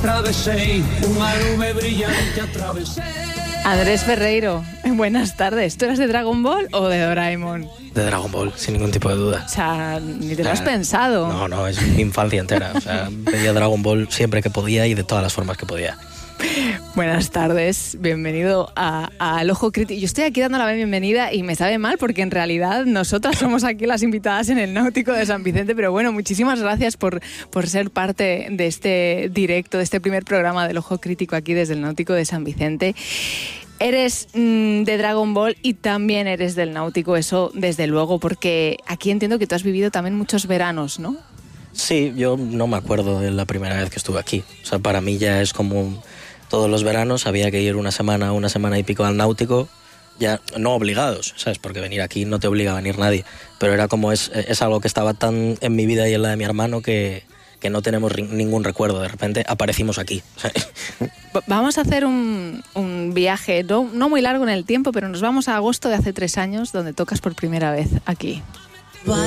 Andrés Ferreiro, buenas tardes. ¿Tú eras de Dragon Ball o de Doraemon? De Dragon Ball, sin ningún tipo de duda. O sea, ni te lo has pensado. No, es mi infancia entera. O sea, veía Dragon Ball siempre que podía y de todas las formas que podía. Buenas tardes, bienvenido al Ojo Crítico. Yo estoy aquí dando la bienvenida y me sabe mal porque en realidad nosotras somos aquí las invitadas en el Náutico de San Vicente, pero bueno, muchísimas gracias por ser parte de este directo, de este primer programa del Ojo Crítico aquí desde el Náutico de San Vicente. Eres de Dragon Ball y también eres del Náutico, eso desde luego, porque aquí entiendo que tú has vivido también muchos veranos, ¿no? Sí, yo no me acuerdo de la primera vez que estuve aquí. O sea, para mí ya es como todos los veranos, había que ir una semana y pico al Náutico, ya no obligados, ¿sabes? Porque venir aquí no te obliga a venir nadie, pero era como es algo que estaba tan en mi vida y en la de mi hermano que no tenemos ningún recuerdo. De repente aparecimos aquí, ¿sabes? Vamos a hacer un viaje no muy largo en el tiempo, pero nos vamos a agosto de hace 3 años, donde tocas por primera vez aquí.